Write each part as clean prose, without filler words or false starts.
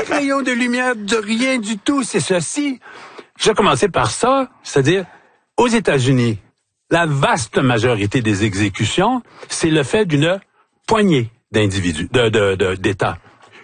rayon de lumière de rien du tout, c'est ceci. Je vais commencer par ça, c'est-à-dire, aux États-Unis, la vaste majorité des exécutions, c'est le fait d'une poignée d'individus, d'États.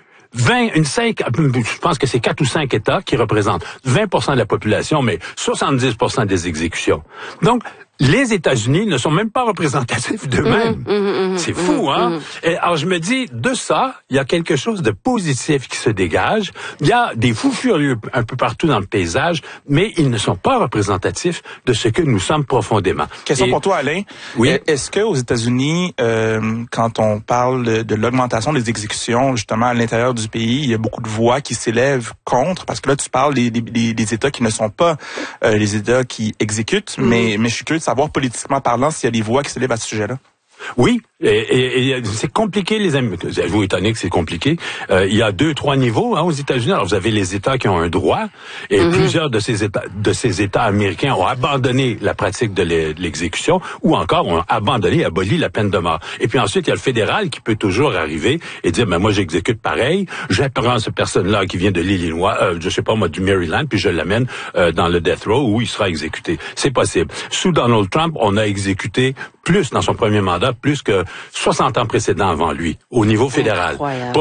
Je pense que c'est 4 ou 5 États qui représentent 20% de la population, mais 70% des exécutions. Donc, les États-Unis ne sont même pas représentatifs d'eux-mêmes. C'est fou, hein? Et alors, je me dis, de ça, il y a quelque chose de positif qui se dégage. Il y a des fous furieux un peu partout dans le paysage, mais ils ne sont pas représentatifs de ce que nous sommes profondément. Question pour toi, Alain. Oui. Est-ce que aux États-Unis, quand on parle de l'augmentation des exécutions, justement, à l'intérieur du pays, il y a beaucoup de voix qui s'élèvent contre, parce que là, tu parles des États qui ne sont pas les États qui exécutent, mais je suis curieux de savoir, politiquement parlant, s'il y a des voix qui s'élèvent à ce sujet-là. Oui, et c'est compliqué, les amis. Vous étonnez que c'est compliqué. Il y a 2-3 niveaux aux États-Unis. Alors, vous avez les États qui ont un droit, et plusieurs de ces États américains ont abandonné la pratique de l'exécution, ou encore ont aboli la peine de mort. Et puis ensuite, il y a le fédéral qui peut toujours arriver et dire, moi, j'exécute pareil. Je prends cette personne-là qui vient de l'Illinois, du Maryland, puis je l'amène dans le death row où il sera exécuté. C'est possible. Sous Donald Trump, on a exécuté plus dans son premier mandat, plus que 60 ans précédents avant lui, au niveau fédéral.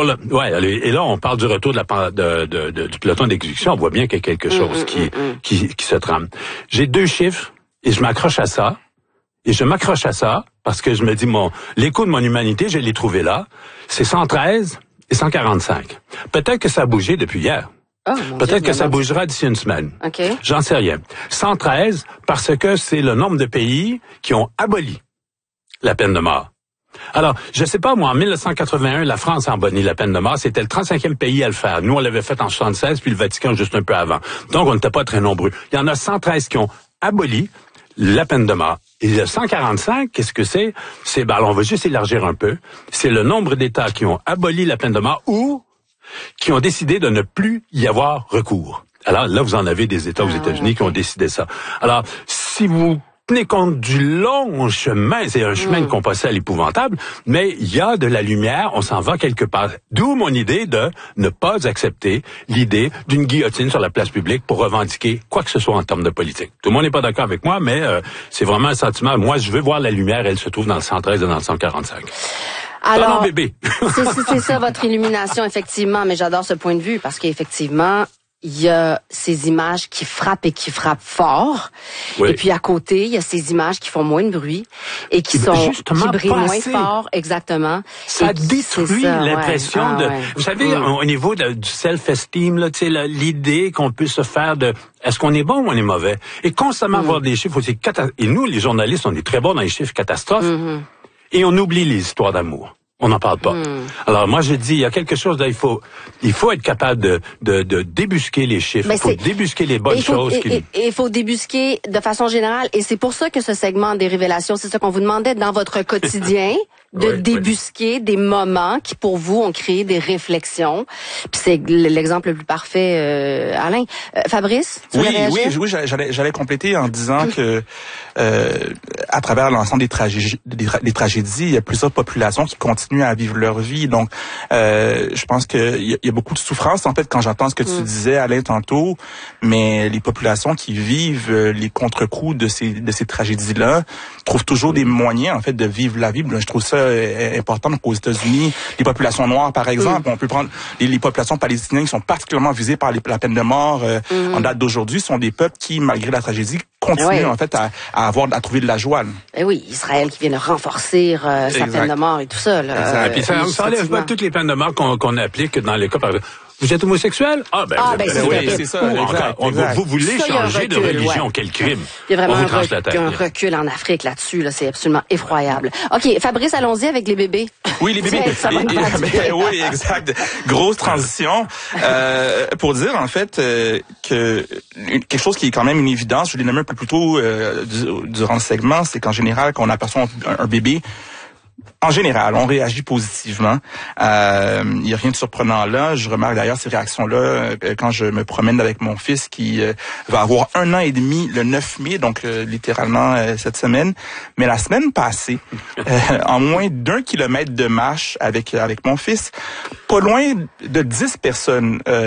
Et là, on parle du retour du peloton d'exécution. On voit bien qu'il y a quelque chose qui se trame. J'ai 2 chiffres et je m'accroche à ça. Et je m'accroche à ça parce que je me dis, l'écho de mon humanité, je l'ai trouvé là. C'est 113 et 145. Peut-être que ça a bougé depuis hier. Peut-être que ça bougera d'ici une semaine. Okay. J'en sais rien. 113 parce que c'est le nombre de pays qui ont aboli la peine de mort. Alors, je sais pas, moi, en 1981, la France a aboli la peine de mort. C'était le 35e pays à le faire. Nous, on l'avait fait en 76, puis le Vatican juste un peu avant. Donc, on n'était pas très nombreux. Il y en a 113 qui ont aboli la peine de mort. Et le 145, qu'est-ce que c'est? On va juste élargir un peu. C'est le nombre d'États qui ont aboli la peine de mort ou qui ont décidé de ne plus y avoir recours. Alors, là, vous en avez des États aux États-Unis qui ont décidé ça. Alors, si vous tenez compte du long chemin, c'est un chemin qu'on passait à l'épouvantable, mais il y a de la lumière, on s'en va quelque part. D'où mon idée de ne pas accepter l'idée d'une guillotine sur la place publique pour revendiquer quoi que ce soit en termes de politique. Tout le monde n'est pas d'accord avec moi, mais c'est vraiment un sentiment. Moi, je veux voir la lumière, elle se trouve dans le 113 et dans le 145. Alors, bébé. c'est ça votre illumination, effectivement, mais j'adore ce point de vue parce qu'effectivement, il y a ces images qui frappent et qui frappent fort. Oui. Et puis à côté, il y a ces images qui font moins de bruit et qui brillent moins fort, exactement. Ça détruit l'impression de... Vous savez, au niveau du self-esteem, là, tu sais, l'idée qu'on peut se faire de... Est-ce qu'on est bon ou on est mauvais? Et constamment voir des chiffres aussi... Et nous, les journalistes, on est très bons dans les chiffres catastrophes. Et on oublie les histoires d'amour. On n'en parle pas. Alors moi je dis, il y a quelque chose là, il faut être capable de débusquer les chiffres, il faut débusquer les bonnes choses. Et il faut débusquer de façon générale, et c'est pour ça que ce segment des révélations, c'est ça qu'on vous demandait dans votre quotidien, de débusquer des moments qui pour vous ont créé des réflexions. Puis c'est l'exemple le plus parfait, Alain. Fabrice, tu voulais réagir? Oui, j'allais compléter en disant que à travers l'ensemble des tragédies, il y a plusieurs populations qui continuent à vivre leur vie. Donc, je pense qu'il y a beaucoup de souffrance, en fait, quand j'entends ce que tu disais, Alain, tantôt. Mais les populations qui vivent les contre-coups de ces tragédies-là trouvent toujours des moyens, en fait, de vivre la vie. Je trouve ça important. Donc, aux États-Unis, les populations noires, par exemple, on peut prendre les populations palestiniennes qui sont particulièrement visées par la peine de mort en date d'aujourd'hui, sont des peuples qui, malgré la tragédie, continuent en fait à trouver de la joie. Et oui, Israël qui vient de renforcer sa peine de mort et tout ça. Là, et puis ça enlève pas toutes les peines de mort qu'on applique dans les cas par exemple. Vous êtes homosexuel? C'est ça. Vous voulez changer de religion, quel crime? Il y a vraiment un recul en Afrique là-dessus, là, c'est absolument effroyable. OK, Fabrice, allons-y avec les bébés. Oui, les bébés. Oui, exact. Grosse transition. Pour dire, en fait, que quelque chose qui est quand même une évidence, je l'ai nommé un peu plus tôt durant le segment, c'est qu'en général, quand on aperçoit un bébé, en général, on réagit positivement. Il n'y a rien de surprenant là. Je remarque d'ailleurs ces réactions-là quand je me promène avec mon fils qui va avoir 1 an et demi le 9 mai, donc littéralement cette semaine. Mais la semaine passée, en moins d'1 kilomètre de marche avec mon fils, pas loin de 10 personnes